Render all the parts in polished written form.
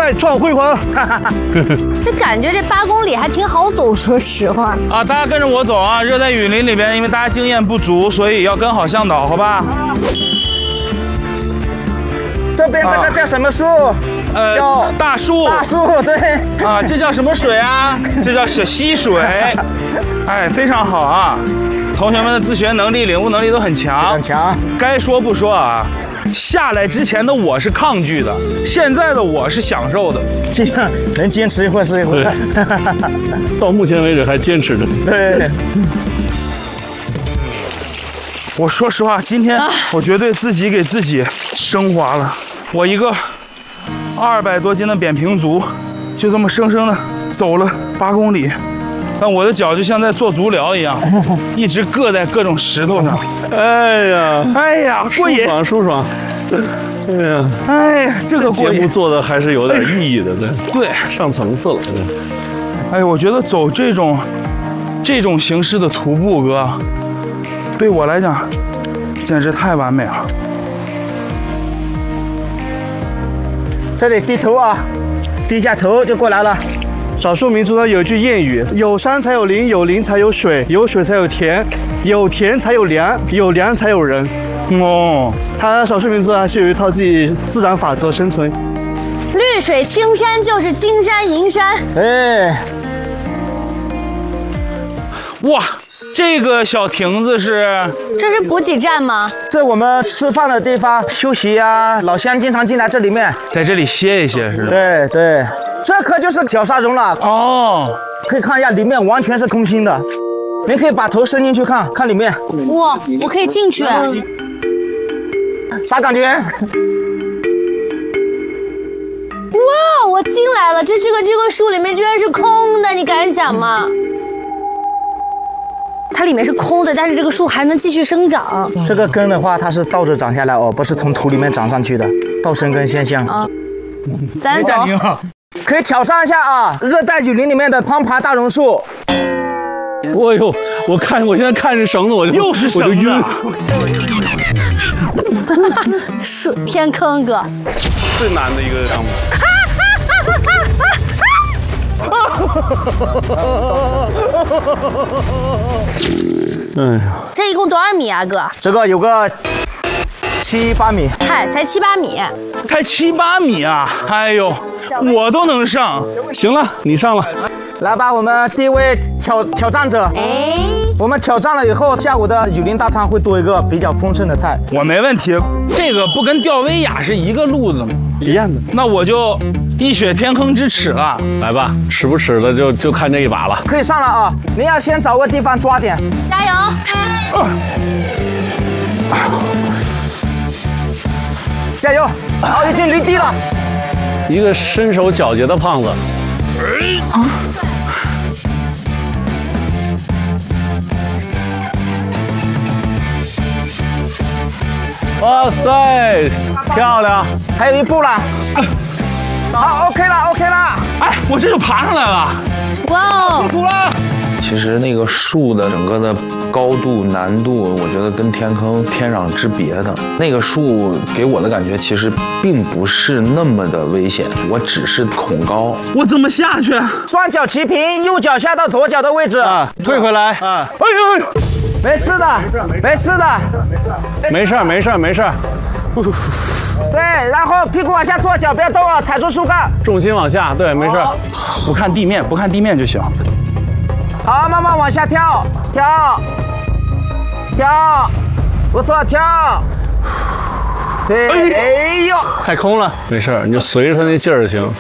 再创辉煌。 这感觉这8公里还挺好走，说实话。 啊，大家跟着我走啊！热带雨林里边，因为大家经验不足，所以要跟好向导，好吧？ 这边这个叫什么树？叫大树。 大树，对。 啊，这叫什么水啊？这叫小溪水。哎，非常好啊！同学们的自学能力、领悟能力都很强。 很强。 该说不说啊，下来之前的我是抗拒的，现在的我是享受的。 这样能坚持一会儿是一会儿。 到目前为止还坚持着。 对。 我说实话，今天我绝对自己给自己升华了。我一个200多斤的扁平足，就这么生生的走了8公里，但我的脚就像在做足疗一样，一直硌在各种石头上。哎呀，过瘾， 舒爽。哎呀， 哎呀，这个节目做的还是有点意义的， 对， 上层次了。 哎，我觉得走这种形式的徒步，哥，对我来讲简直太完美了。 这里低头啊，低下头就过来了。 少数民族呢有一句谚语：有山才有林，有林才有水，有水才有田，有田才有粮，有粮才有人。 哦， 它少数民族还是有一套自己自然法则生存。 绿水青山就是金山银山。 哎， 哇，这个小亭子是？ 这是补给站吗？ 这我们吃饭的地方，休息啊。老乡经常进来这里面， 在这里歇一歇是吧？ 对对，这可就是绞杀绒了。 哦， 可以看一下，里面完全是空心的。您可以把头伸进去看看里面。 哇，我可以进去。 啥感觉？ 哇，我进来了，这个树里面居然是空的，你敢想吗？它里面是空的，但是这个树还能继续生长。 这个根的话，它是倒着长下来哦，不是从土里面长上去的，倒生根现象。 啊，咱走。 可以挑战一下啊，热带雨林里面的攀爬大榕树。 哎呦，我现在看着绳子我就晕。 是天坑哥， 最难的一个项目。哎呀， 这一共多少米啊，哥？ 这个有个7、8米， 嗨，才7、8米， 才7、8米啊！哎呦，我都能上。 行了，你上了。 来吧，我们第一位挑战者。 哎， 我们挑战了以后，下午的雨林大餐会多一个比较丰盛的菜。 我没问题，这个不跟吊威亚是一个路子吗？ 一样的。 那我就一雪天坑之耻了。 来吧，耻不耻的就看这一把了。 可以上了啊！您要先找个地方抓点。 加油！ 加油！好，已经离地了。 一个身手矫捷的胖子。哇塞，漂亮！ 还有一步了。好 ，OK 了 ，OK 了。 哎，我这就爬上来了。 哇哦！ 苦了。 其实那个树的整个的高度、难度，我觉得跟天坑天壤之别的。那个树给我的感觉其实并不是那么的危险，我只是恐高。 我怎么下去？ 双脚齐平，右脚下到左脚的位置。 啊，退回来啊！ 哎呦！ 没事的，没事的， 没事没事没事。 对，然后屁股往下坐，脚不要动啊，踩住树干， 重心往下，对，没事。 不看地面，不看地面就行。 好，慢慢往下跳，跳，不错，跳。对，哎呦， 踩空了，没事，你就随着他那劲儿就行。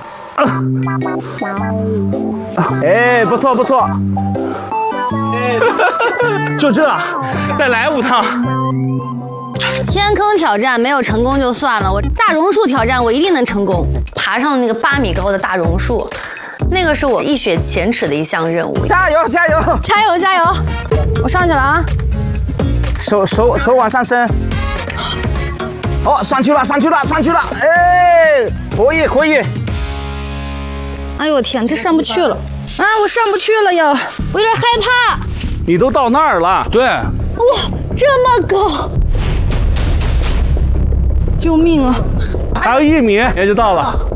哎，不错不错。 就这，再来5趟。 天坑挑战没有成功就算了，我大榕树挑战我一定能成功，爬上那个8米高的大榕树，那个是我一雪前耻的一项任务。 加油加油加油加油！我上去了啊！ 手往上升。哦，上去了上去了上去了！哎，可以可以。 哎呦我天，这上不去了啊！我上不去了呀，我有点害怕。 你都到那儿了， 对。 哇，这么高！救命啊！ 还有1米也就到了。